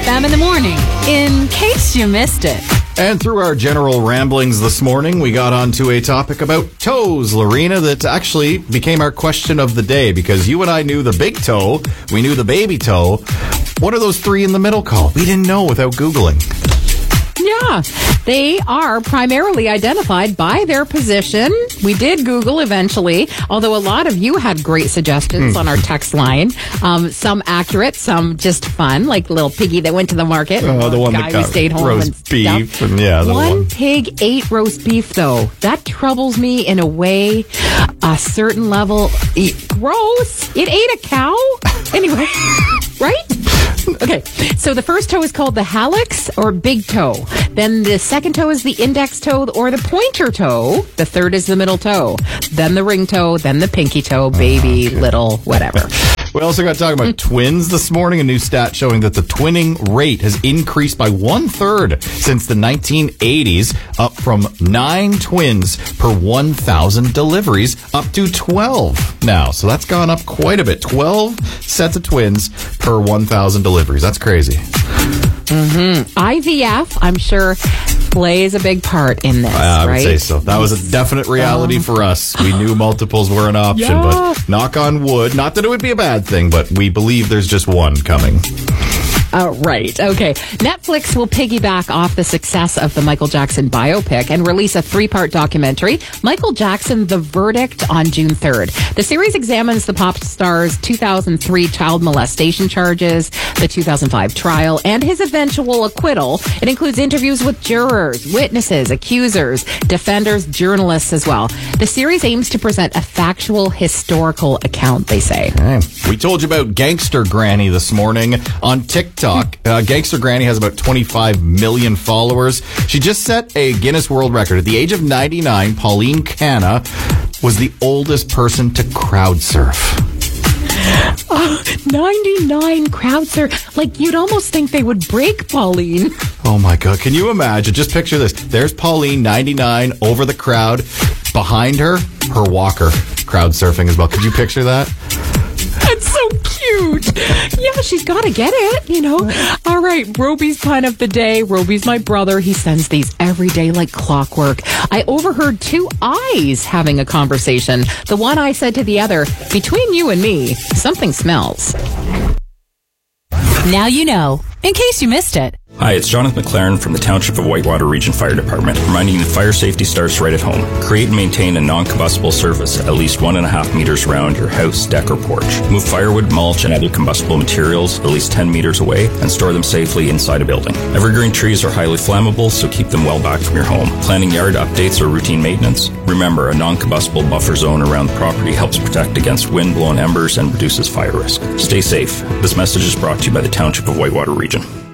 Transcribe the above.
FM in the morning, in case you missed it. And through our general ramblings this morning, we got onto a topic about toes, Lorena, that actually became our question of the day, because you and I knew the big toe, we knew the baby toe. What are those three in the middle called? We didn't know without Googling. Yeah, they are primarily identified by their position. We did Google eventually, although a lot of you had great suggestions on our text line. Some accurate, some just fun, like little piggy that went to the market. Oh, the one guy that who got stayed home roast beef. stuff. And yeah, one pig ate roast beef, though. That troubles me in a way. A certain level. Gross. It ate a cow? Anyway, right? Okay, so the first toe is called the hallux or big toe. Then the second toe is the index toe or the pointer toe. The third is the middle toe. Then the ring toe. Then the pinky toe, baby, little, whatever. We also got talking about twins this morning. A new stat showing that the twinning rate has increased by 1/3 since the 1980s, up from 9 twins per 1,000 deliveries up to 12 now. So that's gone up quite a bit. 12 sets of twins per 1,000 deliveries. That's crazy. IVF, I'm sure, plays a big part in this, I would right? say so. That was a definite reality for us. We knew multiples were an option, Yeah. but knock on wood, not that it would be a bad thing, but we believe there's just one coming. Right. Okay. Netflix will piggyback off the success of the Michael Jackson biopic and release a 3-part documentary, Michael Jackson, The Verdict, on June 3rd. The series examines the pop star's 2003 child molestation charges, the 2005 trial, and his eventual acquittal. It includes interviews with jurors, witnesses, accusers, defenders, journalists as well. The series aims to present a factual, historical account, they say. Okay. We told you about Gangster Granny this morning on TikTok. Gangster Granny has about 25 million followers. She just set a Guinness World Record. At the age of 99, Pauline Canna was the oldest person to crowd surf. 99 crowd surf. Like, you'd almost think they would break Pauline. Oh my God. Can you imagine? Just picture this. There's Pauline, 99, over the crowd. Behind her, her walker, crowd surfing as well. Could you picture that? That's so cute. Yeah, she's got to get it, you know. All right, Roby's pun of the day. Roby's my brother. He sends these every day like clockwork. I overheard 2 eyes having a conversation. The one eye said to the other, between you and me, something smells. Now you know, in case you missed it. Hi, it's Jonathan McLaren from the Township of Whitewater Region Fire Department, reminding you that fire safety starts right at home. Create and maintain a non-combustible surface at least 1.5 meters around your house, deck, or porch. Move firewood, mulch, and other combustible materials at least 10 meters away and store them safely inside a building. Evergreen trees are highly flammable, so keep them well back from your home. Planning yard updates or routine maintenance? Remember, a non-combustible buffer zone around the property helps protect against wind-blown embers and reduces fire risk. Stay safe. This message is brought to you by the Township of Whitewater Region.